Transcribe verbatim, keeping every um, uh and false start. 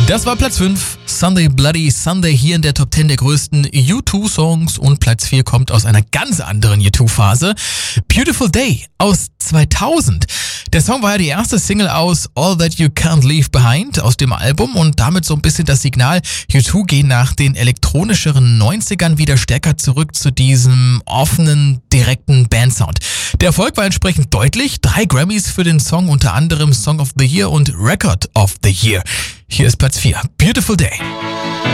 Das war Platz fünf, Sunday Bloody Sunday, hier in der Top zehn der größten U zwei Songs, und Platz vier kommt aus einer ganz anderen U zwei Phase. Beautiful Day aus zweitausend. Der Song war ja die erste Single aus All That You Can't Leave Behind aus dem Album und damit so ein bisschen das Signal, U zwei gehen nach den elektronischeren neunzigern wieder stärker zurück zu diesem offenen, direkten Bandsound. Der Erfolg war entsprechend deutlich. Drei Grammys für den Song, unter anderem Song of the Year und Record of the Year. Hier ist Platz vier, Beautiful Day.